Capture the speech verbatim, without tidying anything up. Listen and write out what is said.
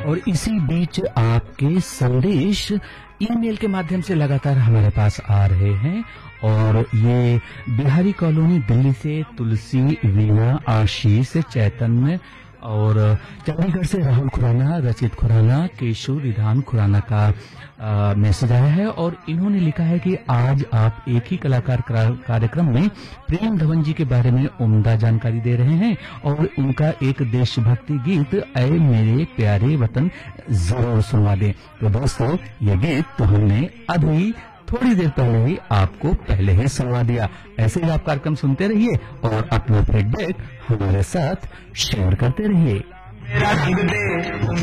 और इसी बीच आपके संदेश ईमेल के माध्यम से लगातार हमारे पास आ रहे हैं। और ये बिहारी कॉलोनी दिल्ली से तुलसी, वीणा, आशीष, चैतन्य और चंडीगढ़ से राहुल खुराना, रचित खुराना, केशु रिधान खुराना का आ, मैसेज आया है। और इन्होंने लिखा है कि आज आप एक ही कलाकार कार्यक्रम में प्रेम धवन जी के बारे में उम्दा जानकारी दे रहे हैं और उनका एक देशभक्ति गीत ऐ मेरे प्यारे वतन जरूर सुनवा दें। तो दोस्तों, ये गीत तो हमने अभी थोड़ी देर पहले ही आपको पहले ही सुनवा दिया। ऐसे ही आप कार्यक्रम सुनते रहिए और अपना फीडबैक हमारे साथ शेयर करते रहिए।